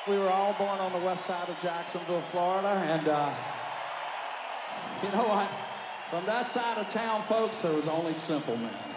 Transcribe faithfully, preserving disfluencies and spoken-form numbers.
We were all born on the west side of Jacksonville, Florida, and uh, you know what? From that side of town, folks, there was only simple men.